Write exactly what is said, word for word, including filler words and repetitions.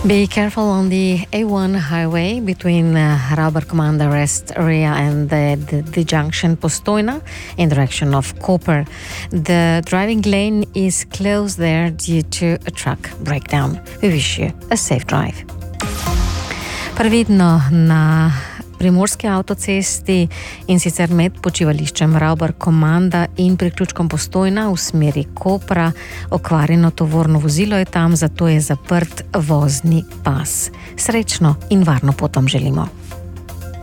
Be careful on the A one highway between uh, Rauber Commander Rest Area and the, the, the junction Postojna in direction of Koper. The driving lane is closed there due to a truck breakdown. We wish you a safe drive. Previdno na primorski avtocesti in sicer med počivališčem Rauber Komanda in priključkom Postojna v smeri Kopra. Okvarjeno tovorno vozilo je tam, zato je zaprt vozni pas. Srečno in varno pot vam želimo.